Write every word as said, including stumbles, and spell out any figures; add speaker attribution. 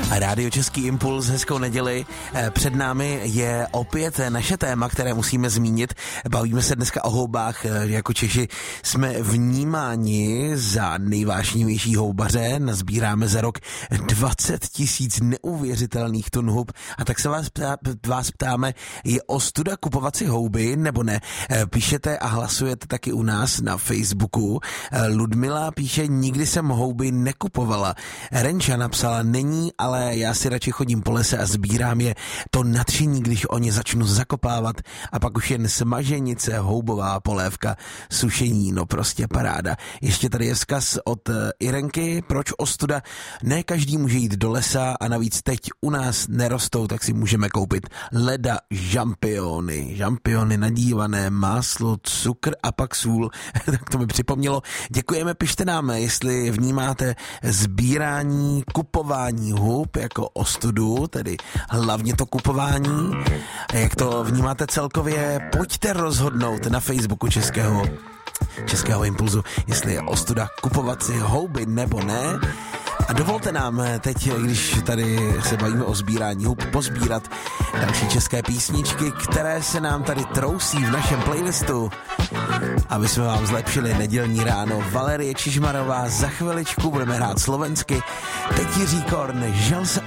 Speaker 1: Rádio Český impuls, hezkou neděli. Před námi je opět naše téma, které musíme zmínit. Bavíme se dneska o houbách. Jako Češi jsme vnímáni za nejvášnivější houbaře. Nazbíráme za rok dvacet tisíc neuvěřitelných tun hub. A tak se vás, ptá, vás ptáme, je ostuda kupovat si houby nebo ne? Píšete a hlasujete taky u nás na Facebooku. Ludmila píše, nikdy jsem houby nekupovala. Renča napsala, není, ale já si radši chodím po lese a sbírám je. To nadšení, když o ně začnu zakopávat a pak už jen smaženice, houbová polévka, sušení, no prostě paráda. Ještě tady je vzkaz od Irenky, proč ostuda? Ne každý může jít do lesa a navíc teď u nás nerostou, tak si můžeme koupit leda žampiony. Žampiony nadívané, máslo, cukr a pak sůl. Tak to mi připomnělo. Děkujeme, pište nám, jestli vnímáte sbírání, kupování hub jako ostudu, tedy hlavně to kupování. A jak to vnímáte celkově, pojďte rozhodnout na Facebooku Českého, Českého impulzu, jestli je ostuda kupovat si houby nebo ne. A dovolte nám teď, když tady se bavíme o sbírání hub, pozbírat další české písničky, které se nám tady trousí v našem playlistu, aby jsme vám zlepšili nedělní ráno. Valerie Čižmarová, za chviličku budeme hrát slovensky. Teď Jiří Korn, žel se